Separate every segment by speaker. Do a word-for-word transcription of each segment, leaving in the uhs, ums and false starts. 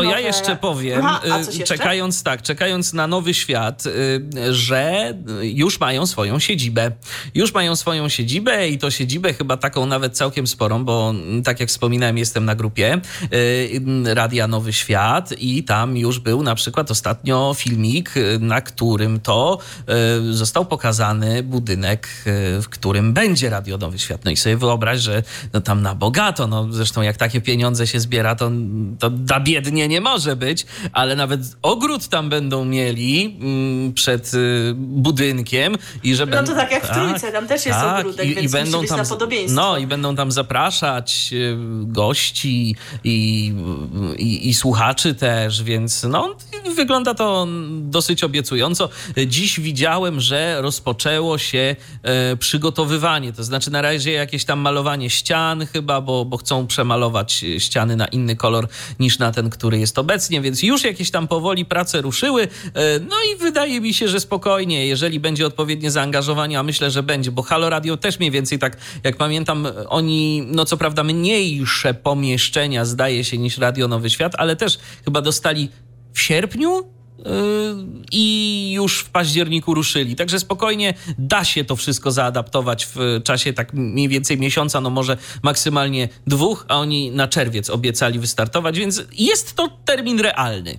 Speaker 1: nowe...
Speaker 2: ja jeszcze powiem,
Speaker 1: Aha, a coś jeszcze?
Speaker 2: czekając tak, czekając na Nowy Świat, że już mają swoją siedzibę. Już mają swoją siedzibę i to siedzibę chyba taką nawet całkiem sporą, bo tak jak wspominałem, jestem na grupie Radia Nowy Świat i tam już był na przykład ostatnio filmik, na którym to został pokazany budynek, w którym będzie Radio Nowy Świat. No i sobie wyobraź, że no tam na bogato, no zresztą jak takie pieniądze się zbiera, to, to da biednie nie może być, ale nawet ogród tam będą mieli mm, przed y, budynkiem i że
Speaker 1: No
Speaker 2: będą,
Speaker 1: to tak jak w Trójce, tam też jest
Speaker 2: tak,
Speaker 1: ogródek,
Speaker 2: i,
Speaker 1: więc
Speaker 2: i będą
Speaker 1: musi być
Speaker 2: tam,
Speaker 1: na podobieństwo.
Speaker 2: no i będą tam zapraszać y, gości i, i, i słuchaczy też, więc no wygląda to dosyć obiecująco. Dziś widziałem, że rozpoczęło się e, przygotowywanie, to znaczy na razie jakieś tam malowanie ścian chyba, bo, bo chcą przemalować ściany na inny kolor niż na ten, który jest obecnie, więc już jakieś tam powoli prace ruszyły. E, no i wydaje mi się, że spokojnie, jeżeli będzie odpowiednie zaangażowanie, a myślę, że będzie, bo Halo Radio też mniej więcej tak, jak pamiętam, oni, no co prawda mniejsze pomieszczenia zdaje się niż Radio Nowy Świat, ale też chyba dostali w sierpniu i już w październiku ruszyli. Także spokojnie da się to wszystko zaadaptować w czasie tak mniej więcej miesiąca, no może maksymalnie dwóch, a oni na czerwiec obiecali wystartować, więc jest to termin realny.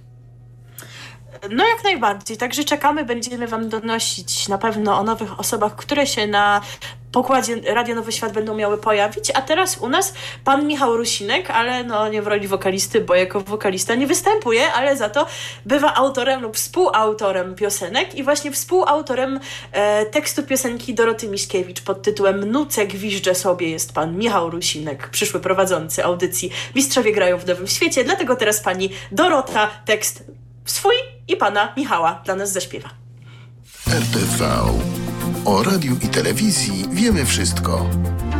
Speaker 1: No jak najbardziej. Także czekamy, będziemy wam donosić na pewno o nowych osobach, które się na pokładzie Radio Nowy Świat będą miały pojawić, a teraz u nas pan Michał Rusinek, ale no nie w roli wokalisty, bo jako wokalista nie występuje, ale za to bywa autorem lub współautorem piosenek i właśnie współautorem e, tekstu piosenki Doroty Miśkiewicz pod tytułem Nucek gwiżdżę sobie jest pan Michał Rusinek, przyszły prowadzący audycji Mistrzowie grają w Nowym Świecie, dlatego teraz pani Dorota tekst swój i pana Michała dla nas zaśpiewa.
Speaker 3: R T V. O radiu i telewizji wiemy wszystko.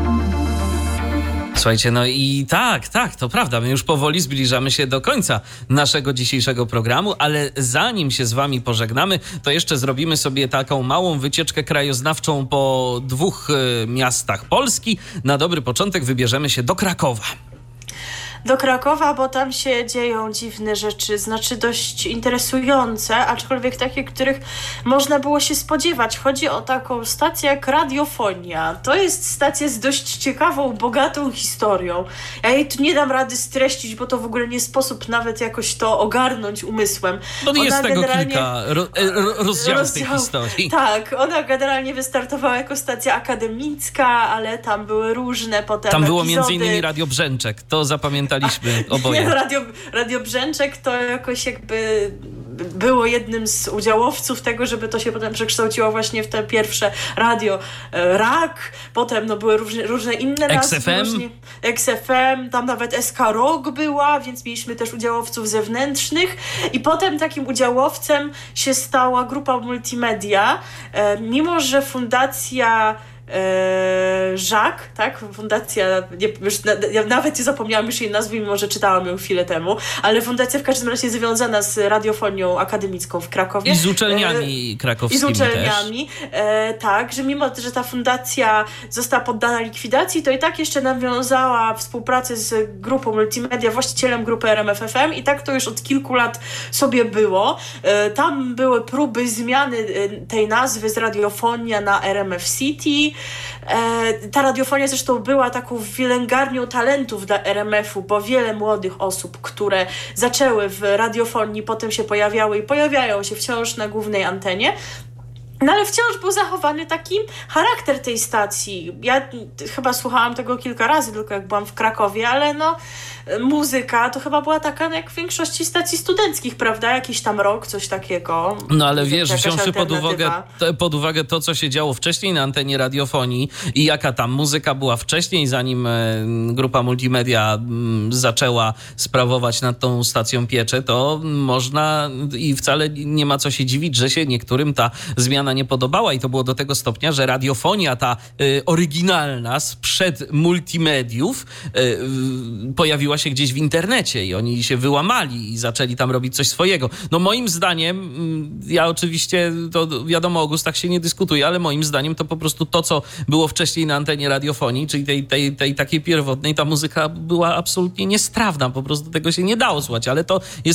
Speaker 2: Słuchajcie, no i tak, tak, to prawda, my już powoli zbliżamy się do końca naszego dzisiejszego programu, ale zanim się z wami pożegnamy, to jeszcze zrobimy sobie taką małą wycieczkę krajoznawczą po dwóch y, miastach Polski. Na dobry początek wybierzemy się do Krakowa.
Speaker 1: Do Krakowa, bo tam się dzieją dziwne rzeczy, znaczy dość interesujące, aczkolwiek takie, których można było się spodziewać. Chodzi o taką stację jak Radiofonia. To jest stacja z dość ciekawą, bogatą historią. Ja jej tu nie dam rady streścić, bo to w ogóle nie sposób nawet jakoś to ogarnąć umysłem.
Speaker 2: No
Speaker 1: ona
Speaker 2: jest tego
Speaker 1: generalnie...
Speaker 2: kilka ro- ro- rozdziałów tej historii.
Speaker 1: Tak, ona generalnie wystartowała jako stacja akademicka, ale tam były różne potem
Speaker 2: Tam było
Speaker 1: epizody.
Speaker 2: między innymi Radio Brzęczek, to zapamiętaliśmy oboje.
Speaker 1: Nie, Radio, Radio Brzęczek to jakoś jakby było jednym z udziałowców tego, żeby to się potem przekształciło właśnie w te pierwsze radio R A K, potem no były różne, różne inne nazwy.
Speaker 2: X F M.
Speaker 1: Różnie, X F M, tam nawet S K Rock była, więc mieliśmy też udziałowców zewnętrznych i potem takim udziałowcem się stała grupa Multimedia, e, mimo że fundacja Eee, Żak, tak? Fundacja, nie, już na, ja nawet nie zapomniałam już jej nazwy, mimo że czytałam ją chwilę temu, ale fundacja w każdym razie związana z radiofonią akademicką w Krakowie.
Speaker 2: I z uczelniami
Speaker 1: eee,
Speaker 2: krakowskimi
Speaker 1: I z uczelniami,
Speaker 2: też.
Speaker 1: Eee, tak, że mimo, że ta fundacja została poddana likwidacji, to i tak jeszcze nawiązała współpracę z grupą Multimedia, właścicielem grupy R M F F M i tak to już od kilku lat sobie było. Eee, tam były próby zmiany tej nazwy z Radiofonia na R M F City. E, ta radiofonia zresztą była taką wylęgarnią talentów dla R M F u, bo wiele młodych osób, które zaczęły w radiofonii, potem się pojawiały i pojawiają się wciąż na głównej antenie. No ale wciąż był zachowany taki charakter tej stacji. Ja chyba słuchałam tego kilka razy, tylko jak byłam w Krakowie, ale no muzyka to chyba była taka jak w większości stacji studenckich, prawda? Jakiś tam rock, coś takiego.
Speaker 2: No ale wiesz, wziąwszy pod uwagę, pod uwagę to, co się działo wcześniej na antenie radiofonii i jaka tam muzyka była wcześniej, zanim grupa Multimedia zaczęła sprawować nad tą stacją pieczę, to można i wcale nie ma co się dziwić, że się niektórym ta zmiana nie podobała i to było do tego stopnia, że radiofonia ta y, oryginalna sprzed multimediów y, pojawiła się gdzieś w internecie i oni się wyłamali i zaczęli tam robić coś swojego. No moim zdaniem, ja oczywiście, to wiadomo, o gustach się nie dyskutuje, ale moim zdaniem to po prostu to, co było wcześniej na antenie radiofonii, czyli tej, tej, tej takiej pierwotnej, ta muzyka była absolutnie niestrawna, po prostu tego się nie dało słuchać, ale to jest